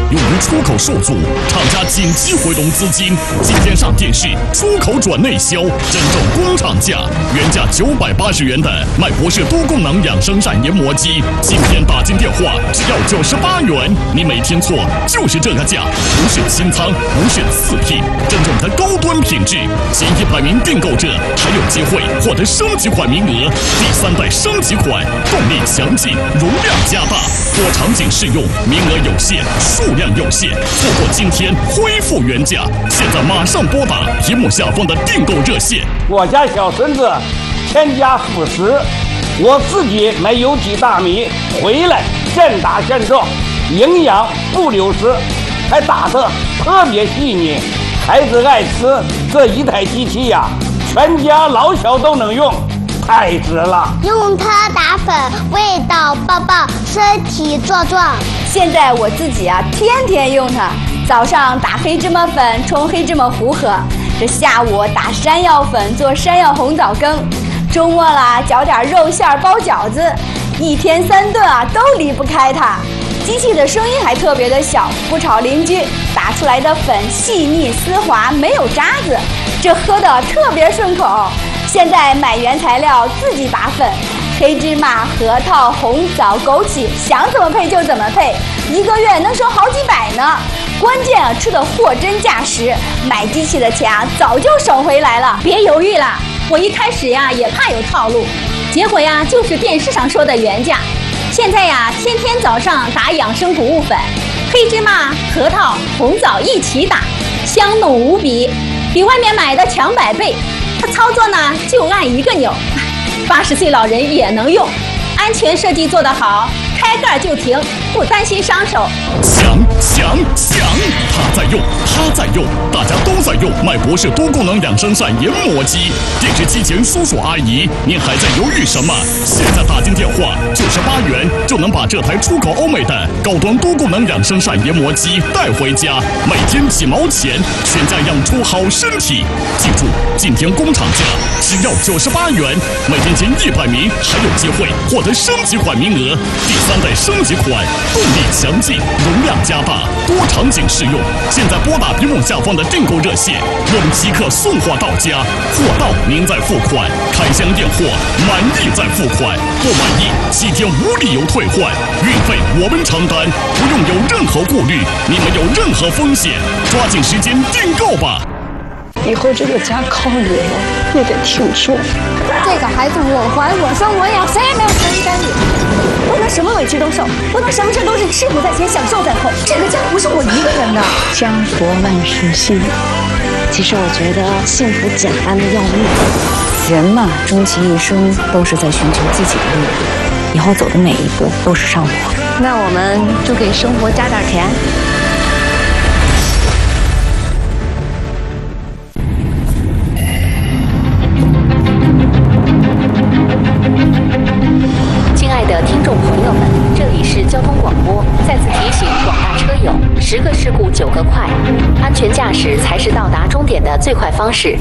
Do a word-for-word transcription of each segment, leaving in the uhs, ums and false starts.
由于出口受阻，厂家紧急回笼资金，今天上电视，出口转内销，真正工厂价，原价九百八十元的麦博士多功能养生膳研磨机，今天打进电话只要九十八元，你没听错，就是这个价，不是清仓，不是次品，真正的高端品质。前一百名订购者还有机会获得升级款名额，第三代升级款，动力强劲，容量加大，多场景适用，名额有限，数量有限，错过今天恢复原价，现在马上拨打屏幕下方的订购热线。 我家小孙子全家辅食，我自己买有机大米回来现打现做，营养不流失，还打得特别细腻，孩子爱吃。这一台机器呀、啊，全家老小都能用，太值了。 用它打粉，味道棒棒，身体壮壮。 现在我自己啊，天天用它。早上打黑芝麻粉冲黑芝麻糊喝，这下午打山药粉做山药红枣羹，周末啦搅点肉馅包饺子，一天三顿啊都离不开它。机器的声音还特别的小，不吵邻居，打出来的粉细腻丝滑，没有渣子，这喝的特别顺口。现在买原材料自己打粉，黑芝麻、核桃、红枣、枸杞，想怎么配就怎么配，一个月能省好几百呢。关键啊，吃的货真价实，买机器的钱啊早就省回来了。 别犹豫了，我一开始呀也怕有套路，结果呀就是电视上说的原价。现在呀，天天早上打养生谷物粉，黑芝麻、核桃、红枣一起打，香浓无比，比外面买的强百倍。它操作呢就按一个钮，八十岁老人也能用，安全设计做得好，开盖就停，不担心伤手。 强强强！他在用，他在用，大家都在用麦博士多功能养生膳研磨机。电视机前叔叔阿姨，您还在犹豫什么？现在打进电话，九十八元就能把这台出口欧美的高端多功能养生膳研磨机带回家，每天几毛钱，全家养出好身体。记住，今天工厂价只要九十八元，每天前一百名还有机会获得升级款名额，第三代升级款，动力强劲，容量加大，多场景适用。现在拨打屏幕下方的订购热线，我们即刻送货到家，货到您再付款，开箱验货，满意再付款，不满意七天无理由退换，运费我们承担，不用有任何顾虑，你们有任何风险，抓紧时间订购吧。 以后这个家靠你了，也得听说。 这个孩子我怀我生我养，谁也没有责任干预。不能什么委屈都受，不能什么事都是吃苦在前，享受在后。这个家不是我一个人的。 家国万事兴。其实我觉得幸福简单的要命。人嘛，终其一生都是在寻求自己的路，以后走的每一步都是上坡。那我们就给生活加点甜。 听众朋友们，这里是交通广播，再次提醒广大车友：十个事故九个快，安全驾驶才是到达终点的最快方式。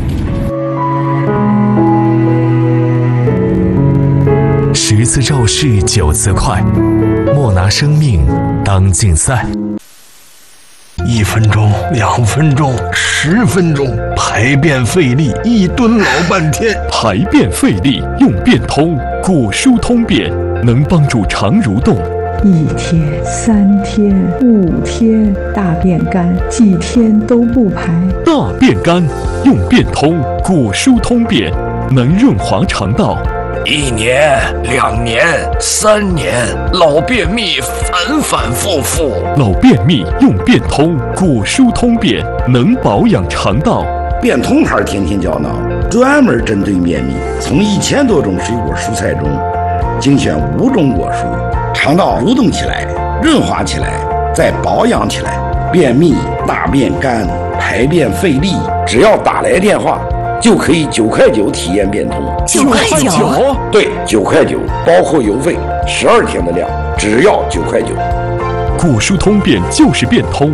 十次肇事九次快，莫拿生命当竞赛。 一分钟，两分钟，十分钟，排便费力，一蹲老半天。 排便费力用便通，果蔬通便能帮助肠蠕动。 一天、三天、五天，大便干，几天都不排。 大便干用便通，果蔬通便能润滑肠道。 一年、两年、三年，老便秘反反复复。 老便秘用便通，果蔬通便能保养肠道。 便通牌天天胶囊专门针对便秘，从一千多种水果蔬菜中精选五种果蔬，肠道蠕动起来，润滑起来，再保养起来。便秘、大便干、排便费力，只要打来电话就可以九块九体验便通。 九块九？ 对，九块九，包括邮费，十二天的量，只要九块九。 果蔬通便就是便通。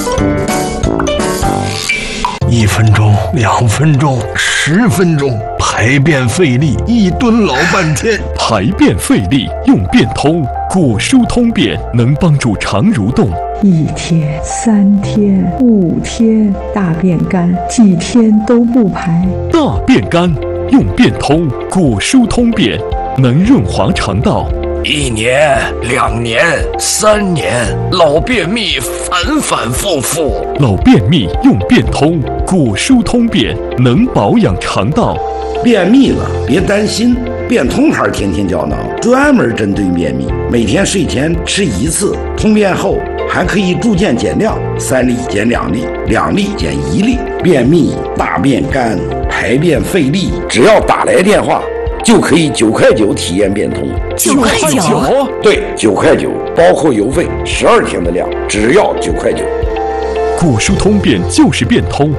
一分钟，两分钟，十分钟，排排便费力，一蹲老半天。 排便费力用便通，果蔬通便能帮助肠蠕动。 一天、三天、五天，大便干，几天都不排。 大便干用便通，果蔬通便能润滑肠道。 一年、两年、三年，老便秘反反复复。 老便秘用便通，果蔬通便能保养肠道。 便秘了别担心，便通牌天天胶囊专门针对便秘，每天睡前吃一次，通便后还可以逐渐减量，三粒减两粒，两粒减一粒。便秘、大便干、排便费力，只要打来电话就可以九块九体验便通。 九块九？ 对，九块九，包括邮费，十二天的量，只要九块九。 果蔬通便就是便通。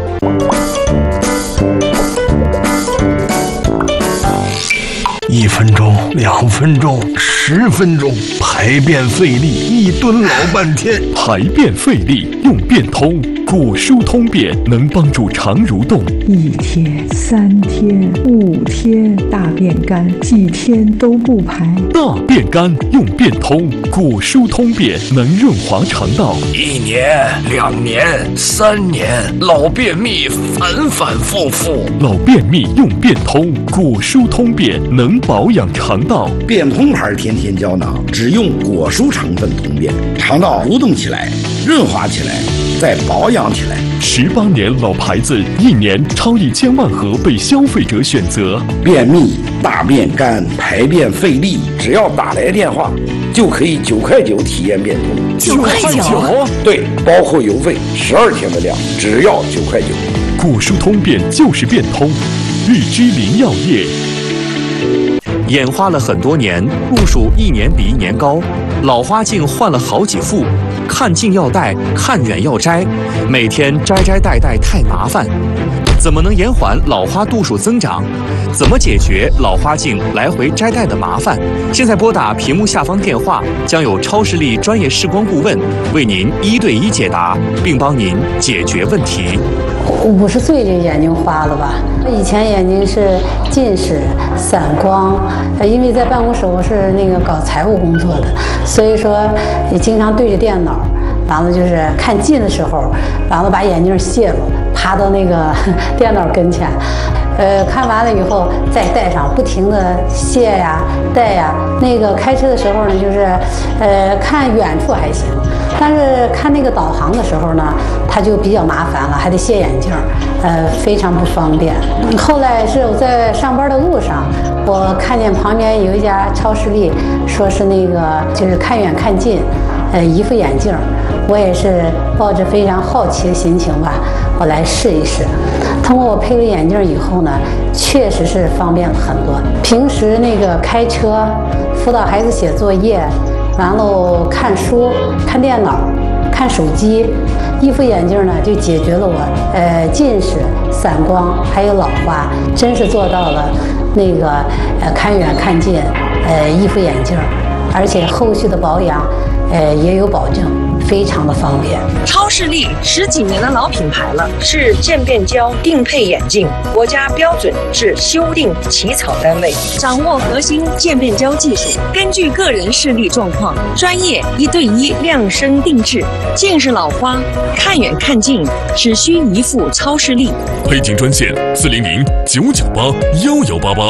一分钟、两分钟、十分钟，排便费力，一蹲老半天。 排便费力用便通，果蔬通便能帮助肠蠕动。 一天、三天、五天，大便干，几天都不排。 大便干用便通，果蔬通便能润滑肠道。 一年、两年、三年，老便秘反反复复。 老便秘用便通，果蔬通便能保养肠道。 便通牌天天胶囊只用果蔬成分通便，肠道蠕动起来，润滑起来，再保养起来。 十八年老牌子，一年超一千万盒被消费者选择。 便秘、大便干、排便费力，只要打来电话就可以九块九体验便通。 九块九？ 对，包括邮费，十二天的量，只要九块九。 果蔬通便就是便通，日之林药业。 眼花了很多年，度数一年比一年高，老花镜换了好几副，看近要戴，看远要摘，每天摘摘戴戴太麻烦。怎么能延缓老花度数增长？怎么解决老花镜来回摘戴的麻烦？现在拨打屏幕下方电话，将有超视力专业视光顾问为您一对一解答，并帮您解决问题。 五十岁这眼睛花了吧？以前眼睛是近视、散光，呃，因为在办公室我是那个搞财务工作的，所以说也经常对着电脑，完了就是看近的时候，完了把眼镜卸了，爬到那个电脑跟前，呃，看完了以后再戴上，不停的卸呀、戴呀。那个开车的时候呢，就是呃看远处还行，但是看那个导航的时候呢，它就比较麻烦了，还得卸眼镜，呃，非常不方便。后来是我在上班的路上，我看见旁边有一家超视力，说是那个就是看远看近，呃，一副眼镜。我也是抱着非常好奇的心情吧，我来试一试。通过我配了眼镜以后呢，确实是方便了很多。平时那个开车、辅导孩子写作业，完了看书、看电脑、看手机，一副眼镜呢就解决了我呃近视、散光还有老花，真是做到了那个呃看远看近，呃一副眼镜，而且后续的保养呃也有保证。非常的方便。 超视力十几年的老品牌了，是渐变焦定配眼镜，国家标准至修订起草单位，掌握核心渐变焦技术，根据个人视力状况，专业一对一量身定制。近视老花，看远看近，只需一副超视力。 配镜专线：四零零九九八幺幺八八。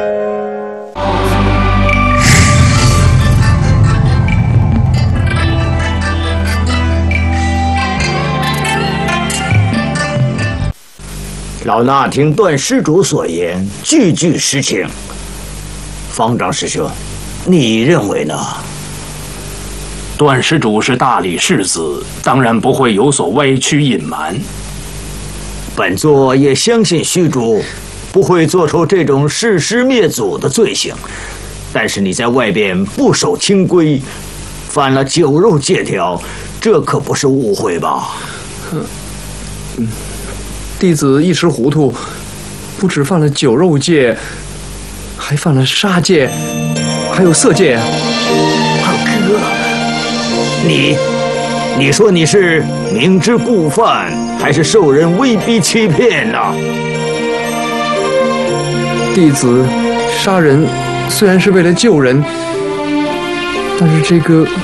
老衲听段施主所言，句句实情。方丈师兄，你认为呢？ 段施主是大理世子，当然不会有所歪曲隐瞒。 本座也相信虚主不会做出这种弑师灭祖的罪行，但是你在外边不守清规，犯了酒肉戒条，这可不是误会吧？ 嗯嗯。弟子一时糊涂，不只犯了酒肉戒，还犯了杀戒，还有色戒。 二哥，你，你说你是明知故犯，还是受人威逼欺骗呢？ 弟子杀人虽然是为了救人，但是这个